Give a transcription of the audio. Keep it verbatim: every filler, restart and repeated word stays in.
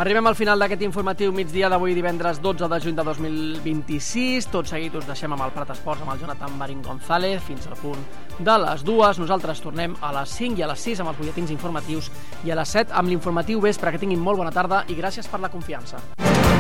Arribem al final d'aquest informatiu migdia d'avui divendres dotze de juny de dos mil vint-i-sis. Tot seguit us deixem amb el Prat Esports, amb el Jonathan Marín González, fins al punt de les dues. Nosaltres tornem a les cinc i a les sis amb els butlletins informatius i a les set amb l'informatiu vespre. Que tinguin molt bona tarda i gràcies per la confiança.